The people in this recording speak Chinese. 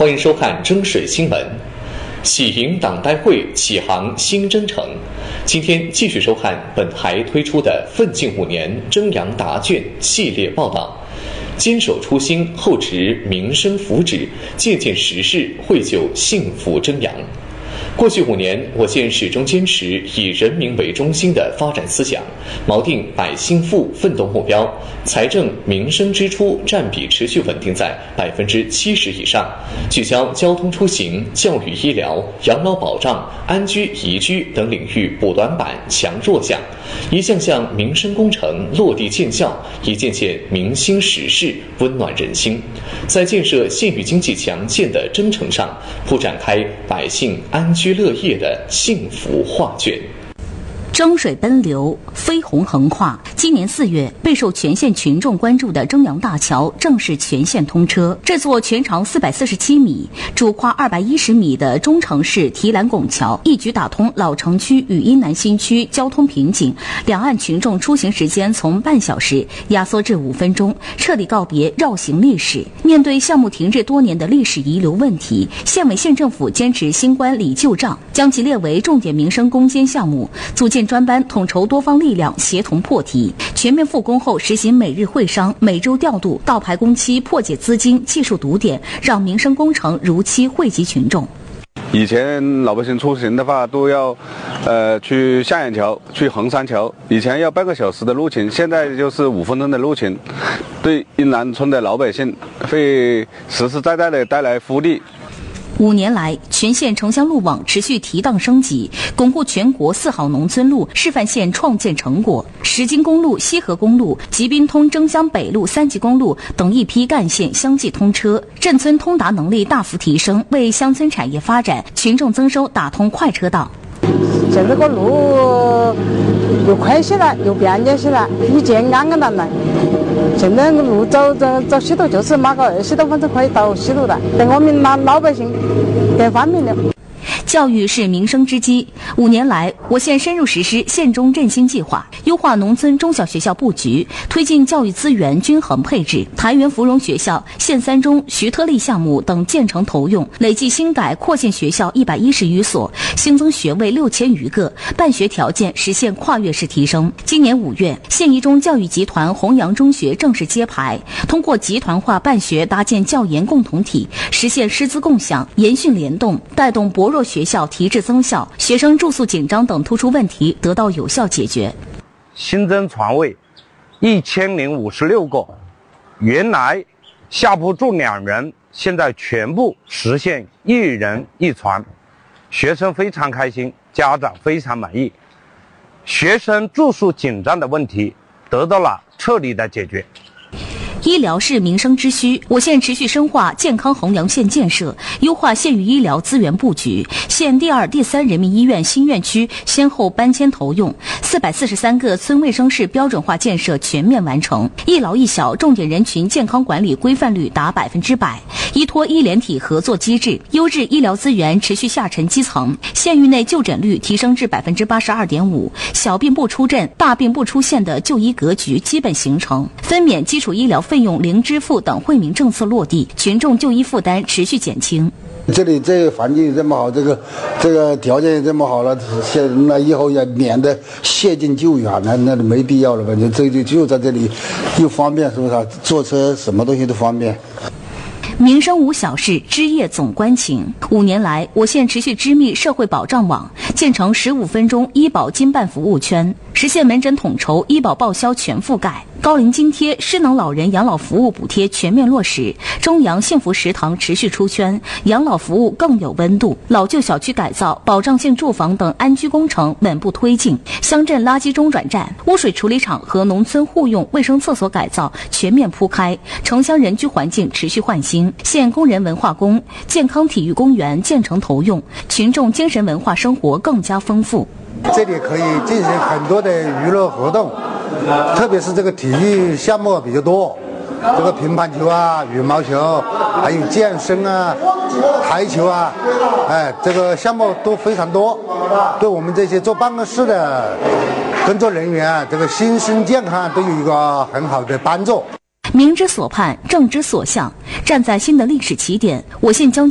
欢迎收看征水新闻。喜迎党代会启航新征程，今天继续收看本台推出的“奋进5年征扬答卷”系列报道，坚守初心，厚植民生福祉，借鉴时事，绘就幸福征扬。过去5年，我县始终坚持以人民为中心的发展思想，锚定百姓富奋斗目标，财政民生支出占比持续稳定在70%以上，聚焦交通出行、教育医疗、养老保障、安居宜居等领域补短板、强弱项，一项项民生工程落地见效，一件件民心实事温暖人心，在建设县域经济强健的征程上，铺展开百姓安居乐业的幸福画卷。 征水奔流，飞鸿横跨。今年4月，备受全县群众关注的征扬大桥正式全线通车。这座全长447米、主跨210米的中城式提篮拱桥，一举打通老城区与伊南新区交通瓶颈，两岸群众出行时间从半小时压缩至5分钟，彻底告别绕行历史。面对项目停滞多年的历史遗留问题，县委县政府坚持新官理旧账，将其列为重点民生攻坚项目，组建专班统筹多方力量协同破题，全面复工后实行每日会商、每周调度，倒排工期，破解资金、技术堵点，让民生工程如期惠及群众。 以前老百姓出行的话都要去下眼桥、去衡山桥，以前要半个小时的路程，现在就是5分钟的路程，对英南村的老百姓会实实在在的带来福利。 5年来，全县城乡路网持续提档升级，巩固全国4号农村路示范县创建成果。石金公路、西河公路、吉滨通征乡北路3级公路等一批干线相继通车，镇村通达能力大幅提升，为乡村产业发展、群众增收打通快车道。 现在个路又快些了，又便捷些了，以前安安难。现在路走西头就是马个20多分钟可以到西头了，对我们老百姓更方便了。 教育是民生之基。5年来，我县深入实施县中振兴计划，优化农村中小学校布局，推进教育资源均衡配置。台园芙蓉学校、县3中、徐特例项目等建成投用，累计新改扩建学校110余所，新增学位6000余个，办学条件实现跨越式提升。今年5月，县一中教育集团弘扬中学正式揭牌，通过集团化办学搭建教研共同体，实现师资共享、研训联动，带动薄弱学校提质增效，学生住宿紧张等突出问题得到有效解决。 新增床位1056个，原来下铺住2人，现在全部实现1人1床，学生非常开心，家长非常满意，学生住宿紧张的问题得到了彻底的解决。 医疗是民生之需，我县持续深化健康衡量县建设，优化县域医疗资源布局。县第2、第3人民医院新院区先后搬迁投用，443个村卫生室标准化建设全面完成，一老一小重点人群健康管理规范率达100%，依托医联体合作机制，优质医疗资源持续下沉基层。县域内就诊率提升至82.5%，小病不出镇、大病不出县的就医格局基本形成，分娩基础医疗费用零支付等惠民政策落地，群众就医负担持续减轻。 这里这个环境这么好，这个条件也这么好了，那以后也免得谢近就远了，那就没必要了吧？就在这里，又方便，是不是？坐车什么东西都方便。 民生无小事，枝叶总关情。5年来，我县持续织密社会保障网，建成15分钟医保经办服务圈，实现门诊统筹、医保报销全覆盖。高龄津贴、失能老人养老服务补贴全面落实，中阳幸福食堂持续出圈，养老服务更有温度。老旧小区改造、保障性住房等安居工程稳步推进，乡镇垃圾中转站、污水处理厂和农村互用卫生厕所改造全面铺开，城乡人居环境持续焕新。县工人文化宫、健康体育公园建成投用，群众精神文化生活更加丰富。 这里可以进行很多的娱乐活动，特别是这个体育项目比较多，这个乒乓球啊、羽毛球，还有健身啊、台球啊，这个项目都非常多，对我们这些坐办公室的工作人员，这个心身健康都有一个很好的帮助。 民之所盼，政之所向，站在新的历史起点，我县将